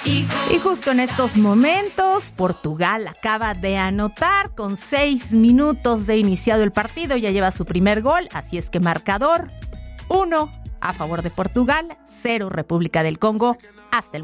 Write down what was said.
Y justo en estos momentos, Portugal acaba de anotar con 6 minutos de iniciado el partido, ya lleva su primer gol, así es que marcador 1 a favor de Portugal, 0 República del Congo hasta el